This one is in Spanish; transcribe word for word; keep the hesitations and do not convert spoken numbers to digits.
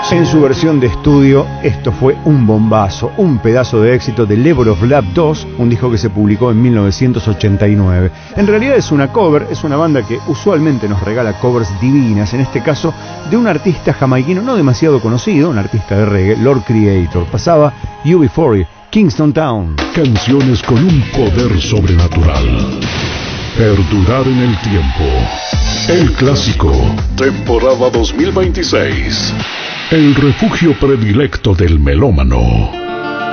En su versión de estudio, esto fue un bombazo, un pedazo de éxito de Level of Love dos, un disco que se publicó en mil novecientos ochenta y nueve. En realidad es una cover, es una banda que usualmente nos regala covers divinas, en este caso de un artista jamaiquino no demasiado conocido, un artista de reggae, Lord Creator. Pasaba U B cuarenta, Kingston Town. Canciones con un poder sobrenatural. Perdurar en el tiempo. El clásico. Temporada dos mil veintiséis. El refugio predilecto del melómano.